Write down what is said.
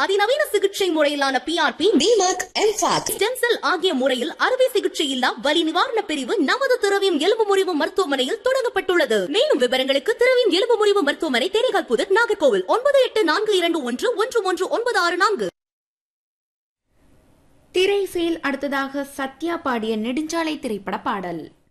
அதிநவீன சிகிச்சை முறையிலான PRP, DMAC, MFAC, stem cell ஆகிய முறையில் அறுவை சிகிச்சை இல்லா வலி நிவாரண பிரிவு நமது திரவியம் எலும்பு முறிவு மருத்துவமனையில் தொடங்கப்பட்டுள்ளது. மேலும் விவரங்களுக்கு திரவியம் எலும்பு முறிவு மருத்துவமனை, தேனிகால் புதர், நாகர்கோவில் 9842111964. திரை ஃபெயில். அடுத்ததாக சத்யா பாடிய நெடுஞ்சாலை திரைப்பட பாடல்.